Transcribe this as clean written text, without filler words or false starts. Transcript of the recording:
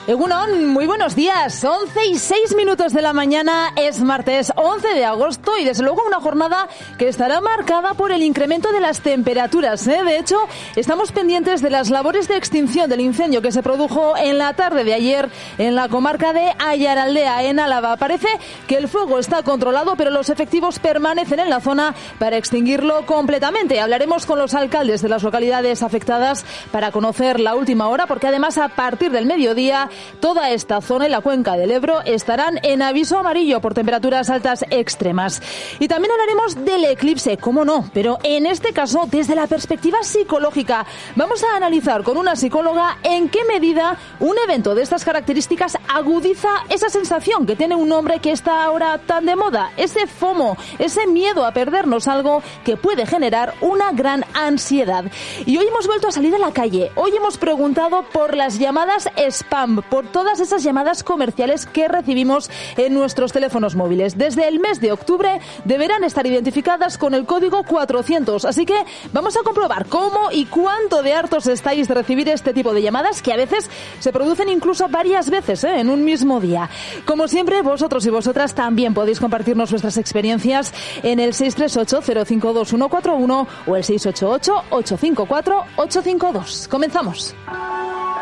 Egunon, muy buenos días. 11:06 de la mañana, es martes 11 de agosto y desde luego una jornada que estará marcada por el incremento de las temperaturas. De hecho, estamos pendientes de las labores de extinción del incendio que se produjo en la tarde de ayer en la comarca de Aiaraldea, en Álava. Parece que el fuego está controlado, pero los efectivos permanecen en la zona para extinguirlo completamente. Hablaremos con los alcaldes de las localidades afectadas para conocer la última hora, porque además a partir del mediodía toda esta zona y la cuenca del Ebro estarán en aviso amarillo por temperaturas altas extremas. Y también hablaremos del eclipse, cómo no, pero en este caso desde la perspectiva psicológica. Vamos a analizar con una psicóloga en qué medida un evento de estas características agudiza esa sensación que tiene un hombre que está ahora tan de moda, ese FOMO, ese miedo a perdernos algo que puede generar una gran ansiedad. Y hoy hemos vuelto a salir a la calle. Hoy hemos preguntado por las llamadas spam, por todas esas llamadas comerciales que recibimos en nuestros teléfonos móviles. Desde el mes de octubre deberán estar identificadas con el código 400. Así que vamos a comprobar cómo y cuánto de hartos estáis de recibir este tipo de llamadas, que a veces se producen incluso varias veces en un mismo día. Como siempre, vosotros y vosotras también podéis compartirnos vuestras experiencias en el 638-052-141 o el 688-854-852. Comenzamos.